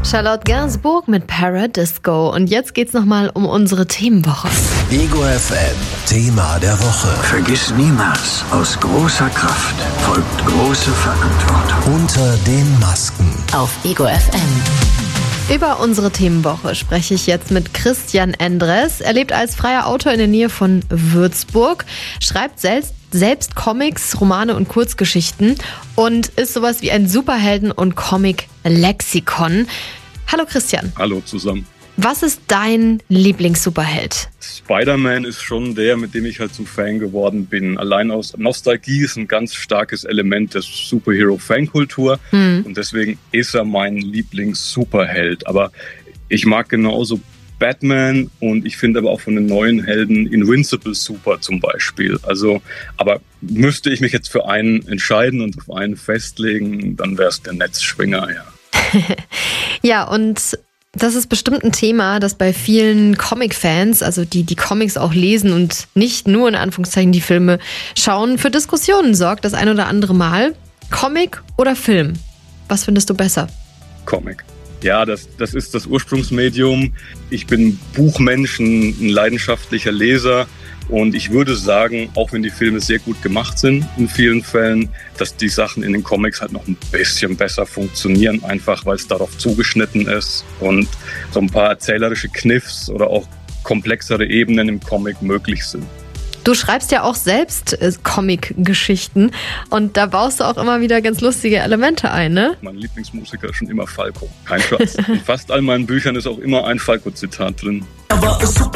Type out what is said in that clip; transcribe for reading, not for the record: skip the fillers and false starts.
Charlotte Gainsbourg mit Paradisco. Und jetzt geht's nochmal um unsere Themenwoche. Ego FM, Thema der Woche. Vergiss niemals, aus großer Kraft folgt große Verantwortung. Unter den Masken. Auf Ego FM. Über unsere Themenwoche spreche ich jetzt mit Christian Endres. Er lebt als freier Autor in der Nähe von Würzburg, schreibt selbst Comics, Romane und Kurzgeschichten und ist sowas wie ein Superhelden- und Comic-Lexikon. Hallo Christian. Hallo zusammen. Was ist dein Lieblings-Superheld? Spider-Man ist schon der, mit dem ich halt zum Fan geworden bin. Allein aus Nostalgie ist ein ganz starkes Element der Superhero-Fankultur. Und deswegen ist er mein Lieblings-Superheld. Aber ich mag genauso Batman und ich finde aber auch von den neuen Helden Invincible super zum Beispiel. Also, aber müsste ich mich jetzt für einen entscheiden und auf einen festlegen, dann wäre es der Netzschwinger, ja. Ja, und das ist bestimmt ein Thema, das bei vielen Comic-Fans, also die Comics auch lesen und nicht nur in Anführungszeichen die Filme schauen, für Diskussionen sorgt das ein oder andere Mal. Comic oder Film? Was findest du besser? Comic. Ja, das ist das Ursprungsmedium. Ich bin Buchmensch, ein leidenschaftlicher Leser. Und ich würde sagen, auch wenn die Filme sehr gut gemacht sind in vielen Fällen, dass die Sachen in den Comics halt noch ein bisschen besser funktionieren, einfach weil es darauf zugeschnitten ist und so ein paar erzählerische Kniffs oder auch komplexere Ebenen im Comic möglich sind. Du schreibst ja auch selbst Comic-Geschichten und da baust du auch immer wieder ganz lustige Elemente ein, ne? Mein Lieblingsmusiker ist schon immer Falco, kein Scherz. In fast all meinen Büchern ist auch immer ein Falco-Zitat drin. Er war ein super